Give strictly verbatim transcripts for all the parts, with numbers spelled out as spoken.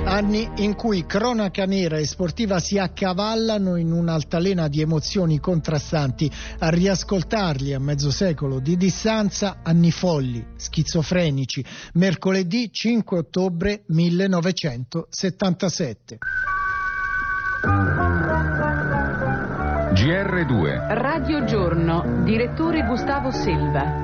Anni in cui cronaca nera e sportiva si accavallano in un'altalena di emozioni contrastanti. A riascoltarli a mezzo secolo di distanza, anni folli, schizofrenici. Mercoledì cinque ottobre millenovecentosettantasette. G R due Radio Giorno, direttore Gustavo Selva.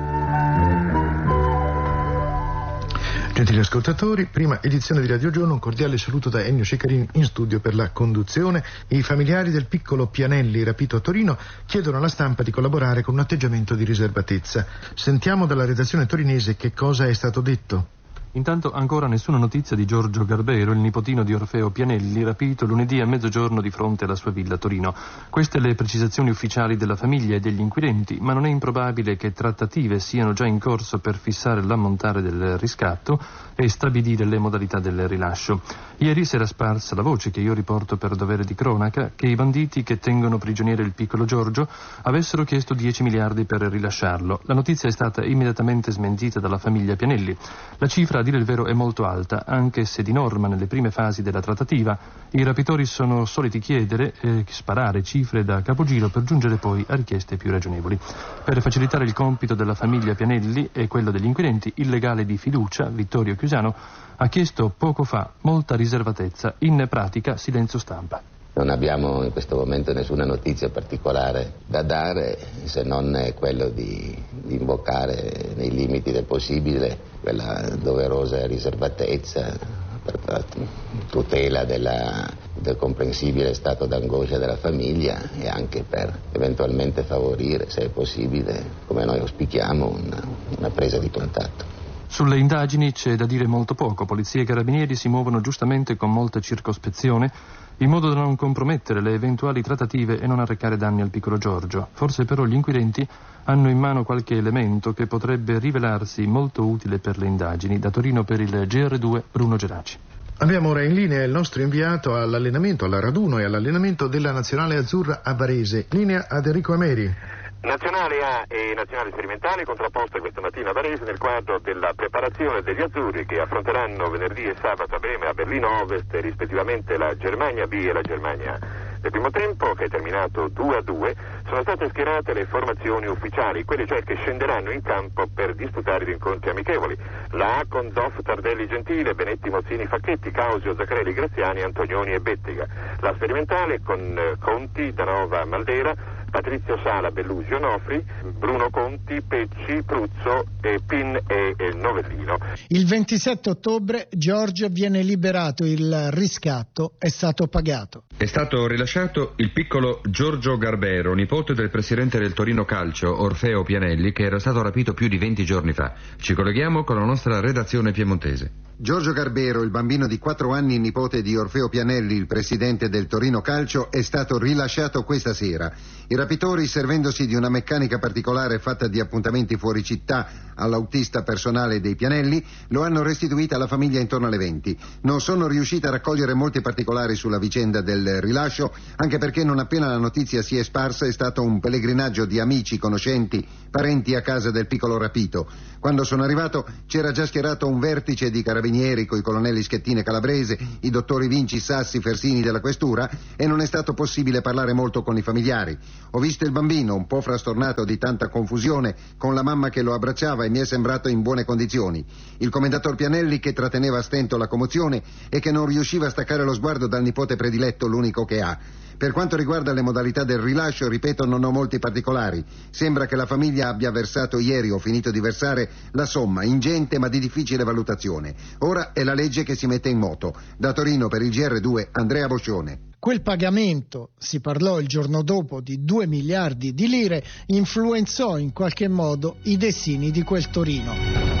Gentili ascoltatori, prima edizione di Radio Giorno, un cordiale saluto da Ennio Ceccarini in studio per la conduzione. I familiari del piccolo Pianelli rapito a Torino chiedono alla stampa di collaborare con un atteggiamento di riservatezza. Sentiamo dalla redazione torinese che cosa è stato detto. Intanto ancora nessuna notizia di Giorgio Garbero, il nipotino di Orfeo Pianelli, rapito lunedì a mezzogiorno di fronte alla sua villa a Torino. Queste le precisazioni ufficiali della famiglia e degli inquirenti, ma non è improbabile che trattative siano già in corso per fissare l'ammontare del riscatto e stabilire le modalità del rilascio. Ieri si era sparsa la voce, che io riporto per dovere di cronaca, che i banditi che tengono prigioniero il piccolo Giorgio avessero chiesto dieci miliardi per rilasciarlo. La notizia è stata immediatamente smentita dalla famiglia Pianelli. La cifra, a dire il vero, è molto alta, anche se di norma nelle prime fasi della trattativa i rapitori sono soliti chiedere e sparare cifre da capogiro per giungere poi a richieste più ragionevoli. Per facilitare il compito della famiglia Pianelli e quello degli inquirenti, il legale di fiducia, Vittorio Chiusano, ha chiesto poco fa molta riservatezza, in pratica silenzio stampa. Non abbiamo in questo momento nessuna notizia particolare da dare, se non quello di, di invocare nei limiti del possibile quella doverosa riservatezza per la tutela della, del comprensibile stato d'angoscia della famiglia e anche per eventualmente favorire, se è possibile, come noi auspichiamo, una, una presa di contatto. Sulle indagini c'è da dire molto poco. Polizia e carabinieri si muovono giustamente con molta circospezione, in modo da non compromettere le eventuali trattative e non arrecare danni al piccolo Giorgio. Forse però gli inquirenti hanno in mano qualche elemento che potrebbe rivelarsi molto utile per le indagini. Da Torino per il G R due, Bruno Geraci. Abbiamo ora in linea il nostro inviato all'allenamento, alla raduno e all'allenamento della Nazionale Azzurra a Varese. Linea ad Enrico Ameri. Nazionale A e nazionali sperimentali contrapposte questa mattina a Varese nel quadro della preparazione degli azzurri che affronteranno venerdì e sabato a Brema e a Berlino Ovest rispettivamente la Germania B e la Germania A. Nel primo tempo, che è terminato due a due, sono state schierate le formazioni ufficiali, quelle cioè che scenderanno in campo per disputare gli incontri amichevoli. La A con Zoff, Tardelli, Gentile, Benetti, Mozzini, Facchetti, Causio, Zaccarelli, Graziani, Antonioni e Bettiga. La sperimentale con eh, Conti, Danova, Maldera, Patrizio Sala, Bellusi, Onofri, Bruno Conti, Pecci, Pruzzo, e Pin e, e Novellino. Il ventisette ottobre Giorgio viene liberato, il riscatto è stato pagato. È stato rilasciato il piccolo Giorgio Garbero, nipote del presidente del Torino Calcio, Orfeo Pianelli, che era stato rapito più di venti giorni fa. Ci colleghiamo con la nostra redazione piemontese. Giorgio Garbero, il bambino di quattro anni, nipote di Orfeo Pianelli, il presidente del Torino Calcio, è stato rilasciato questa sera. I rapitori, servendosi di una meccanica particolare fatta di appuntamenti fuori città all'autista personale dei Pianelli, lo hanno restituito alla famiglia intorno alle venti. Non sono riusciti a raccogliere molti particolari sulla vicenda del rilascio, anche perché non appena la notizia si è sparsa è stato un pellegrinaggio di amici, conoscenti, parenti a casa del piccolo rapito. Quando sono arrivato c'era già schierato un vertice di carabinieri coi colonnelli Schettine Calabrese, i dottori Vinci, Sassi, Fersini della questura, e non è stato possibile parlare molto con i familiari. Ho visto il bambino un po' frastornato di tanta confusione, con la mamma che lo abbracciava, e mi è sembrato in buone condizioni. Il commendator Pianelli che tratteneva a stento la commozione e che non riusciva a staccare lo sguardo dal nipote prediletto, l'unico che ha. Per quanto riguarda le modalità del rilascio, ripeto, non ho molti particolari. Sembra che la famiglia abbia versato ieri, o finito di versare, la somma, ingente ma di difficile valutazione. Ora è la legge che si mette in moto. Da Torino per il G R due, Andrea Boscione. Quel pagamento, si parlò il giorno dopo di due miliardi di lire, influenzò in qualche modo i destini di quel Torino.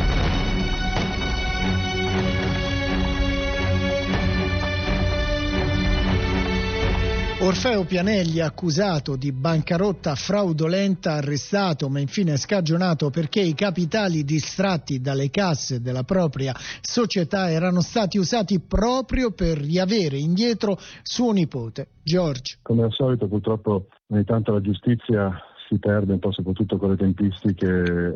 Orfeo Pianelli, accusato di bancarotta fraudolenta, arrestato ma infine scagionato perché i capitali distratti dalle casse della propria società erano stati usati proprio per riavere indietro suo nipote, George. Come al solito, purtroppo ogni tanto la giustizia si perde un po' soprattutto con le tempistiche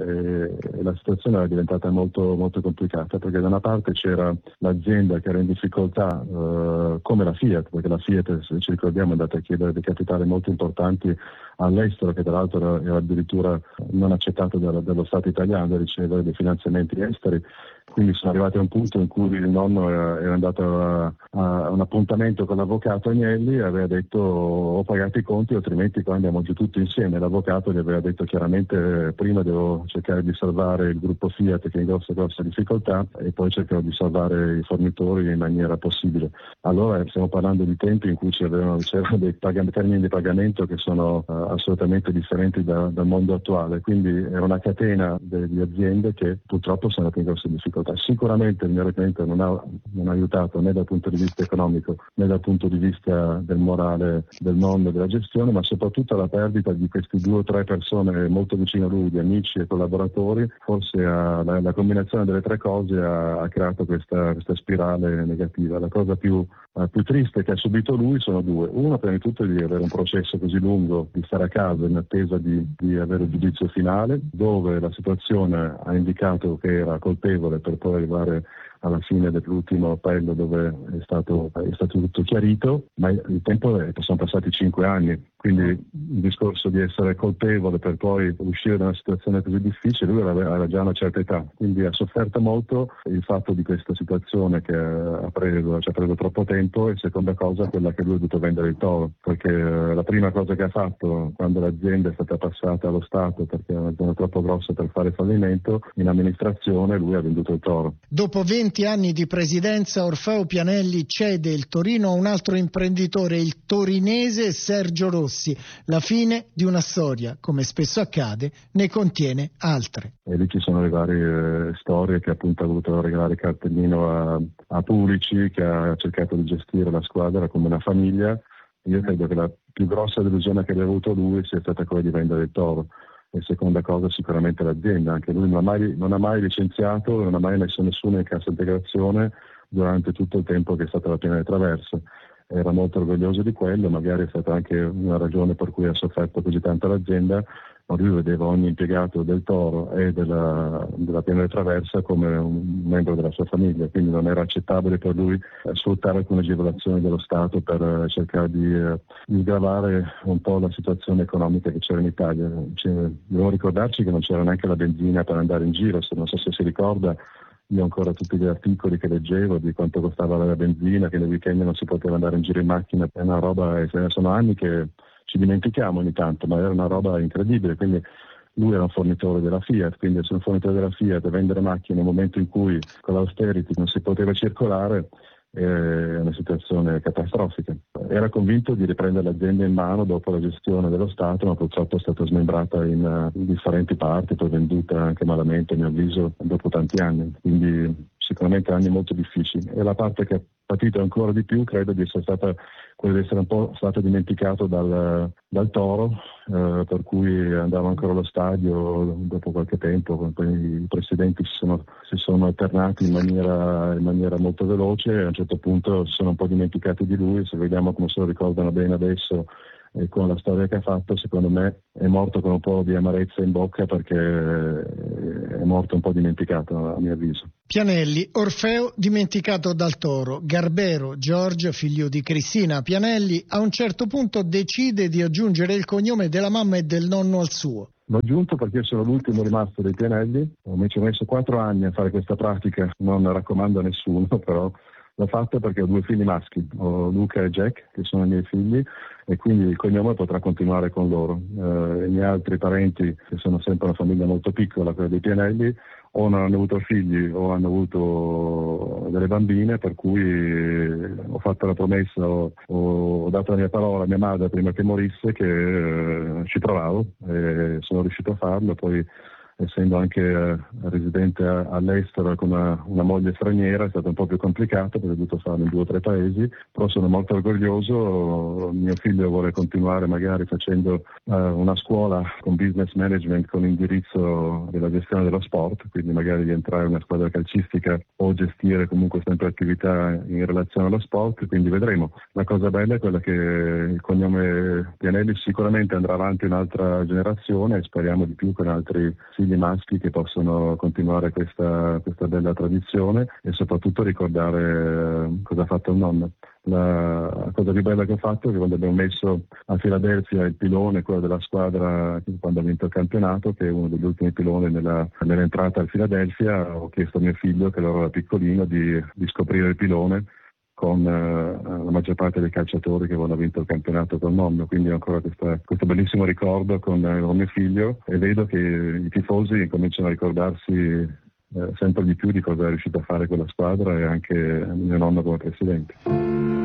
e la situazione era diventata molto, molto complicata, perché da una parte c'era l'azienda che era in difficoltà eh, come la Fiat, perché la Fiat, se ci ricordiamo, è andata a chiedere dei capitali molto importanti all'estero, che tra l'altro era, era addirittura non accettato dallo, dallo Stato italiano a ricevere dei finanziamenti esteri. Quindi sono arrivati a un punto in cui il nonno era, era andato a, a un appuntamento con l'avvocato Agnelli e aveva detto o pagate i conti altrimenti qua andiamo giù tutti insieme. L'avvocato gli aveva detto chiaramente prima devo cercare di salvare il gruppo Fiat che è in grossa grossa difficoltà e poi cercherò di salvare i fornitori in maniera possibile. Allora stiamo parlando di tempi in cui c'erano, c'erano dei pag- termini di pagamento che sono uh, assolutamente differenti da, dal mondo attuale, quindi era una catena de- di aziende che purtroppo sono andate in grosse difficoltà. Sicuramente il mio referente non ha, non ha aiutato né dal punto di vista economico né dal punto di vista del morale del mondo della gestione, ma soprattutto la perdita di queste due o tre persone molto vicine a lui, di amici e collaboratori. Forse ha, la, la combinazione delle tre cose ha, ha creato questa, questa spirale negativa. La cosa più, uh, più triste che ha subito lui sono due. Uno, prima di tutto, di avere un processo così lungo, di stare a casa in attesa di, di avere il giudizio finale, dove la situazione ha indicato che era colpevole per poi arrivare alla fine dell'ultimo appello dove è stato, è stato tutto chiarito, ma il tempo è, sono passati cinque anni, quindi il discorso di essere colpevole per poi uscire da una situazione così difficile, lui aveva già una certa età, quindi ha sofferto molto il fatto di questa situazione che ha preso, ci ha preso troppo tempo, e seconda cosa quella che lui ha dovuto vendere il toro, perché la prima cosa che ha fatto quando l'azienda è stata passata allo Stato, perché era una zona troppo grossa per fare fallimento, in amministrazione lui ha venduto il toro. Dopo venti anni di presidenza, Orfeo Pianelli cede il Torino a un altro imprenditore, il torinese Sergio Rossi. La fine di una storia, come spesso accade, ne contiene altre. E lì ci sono le varie eh, storie che appunto ha voluto regalare il cartellino a, a Pulici, che ha cercato di gestire la squadra come una famiglia. Io credo che la più grossa delusione che abbia avuto lui sia stata quella di vendere il toro. E seconda cosa sicuramente l'azienda, anche lui non ha mai, non ha mai licenziato, non ha mai messo nessuno in cassa integrazione durante tutto il tempo che è stata la piena di traverso. Era molto orgoglioso di quello, magari è stata anche una ragione per cui ha sofferto così tanto l'azienda, ma lui vedeva ogni impiegato del Toro e della, della Piana di Traversa come un membro della sua famiglia, quindi non era accettabile per lui sfruttare alcune agevolazioni dello Stato per cercare di, eh, di sgravare un po' la situazione economica che c'era in Italia. Cioè, dobbiamo ricordarci che non c'era neanche la benzina per andare in giro, se non so se si ricorda. Io ho ancora tutti gli articoli che leggevo di quanto costava la benzina, che nei weekend non si poteva andare in giro in macchina, è una roba, sono anni che ci dimentichiamo ogni tanto, ma era una roba incredibile. Quindi lui era un fornitore della Fiat, quindi essere un fornitore della Fiat, vendere macchine nel momento in cui con l'austerity non si poteva circolare, è una situazione catastrofica. Era convinto di riprendere l'azienda in mano dopo la gestione dello Stato, ma purtroppo è stata smembrata in, in differenti parti, poi venduta anche malamente, a mio avviso, dopo tanti anni. Quindi sicuramente anni molto difficili. E la parte che ha patito ancora di più credo di essere stata quella di essere un po' stato dimenticato dal, dal Toro, eh, per cui andava ancora allo stadio dopo qualche tempo, poi i presidenti si sono, si sono alternati in maniera, in maniera molto veloce, e a un certo punto si sono un po' dimenticati di lui. Se vediamo come se lo ricordano bene adesso e con la storia che ha fatto, secondo me è morto con un po' di amarezza in bocca, perché è morto un po' dimenticato, a mio avviso. Pianelli, Orfeo dimenticato dal Toro. Garbero Giorgio, figlio di Cristina Pianelli, a un certo punto decide di aggiungere il cognome della mamma e del nonno al suo. L'ho aggiunto perché sono l'ultimo rimasto dei Pianelli, ci ho messo quattro anni a fare questa pratica, non raccomando a nessuno, però l'ho fatto perché ho due figli maschi, ho Luca e Jack, che sono i miei figli, e quindi il cognome potrà continuare con loro. Eh, I miei altri parenti, che sono sempre una famiglia molto piccola, quella dei Pianelli, o non hanno avuto figli o hanno avuto delle bambine, per cui ho fatto la promessa, ho, ho dato la mia parola a mia madre prima che morisse che eh, ci provavo, e sono riuscito a farlo. Poi essendo anche eh, residente a, all'estero con una, una moglie straniera è stato un po' più complicato perché ho dovuto farlo in due o tre paesi, però sono molto orgoglioso. Mio figlio vuole continuare magari facendo uh, una scuola con business management con indirizzo della gestione dello sport, quindi magari di entrare in una squadra calcistica o gestire comunque sempre attività in relazione allo sport, quindi vedremo. La cosa bella è quella che il cognome Pianelli sicuramente andrà avanti un'altra generazione e speriamo di più con altri figli maschi che possono continuare questa, questa bella tradizione e soprattutto ricordare cosa ha fatto il nonno. La cosa più bella che ho fatto è che quando abbiamo messo a Filadelfia il pilone, quello della squadra quando ha vinto il campionato, che è uno degli ultimi piloni nella, nell'entrata al Filadelfia, ho chiesto a mio figlio, che allora era piccolino, di, di scoprire il pilone con uh, la maggior parte dei calciatori che avevano vinto il campionato col nonno, quindi ho ancora questa, questo bellissimo ricordo con, uh, con mio figlio e vedo che i tifosi cominciano a ricordarsi eh, sempre di più di cosa è riuscito a fare quella squadra e anche mio nonno come presidente.